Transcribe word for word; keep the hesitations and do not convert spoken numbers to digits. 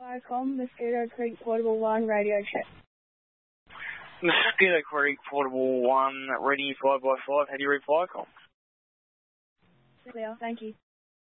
Firecom, Mosquito Creek Portable one, radio check. Mosquito Creek Portable one, ready five by five. How do you read Firecom? Clear, thank you.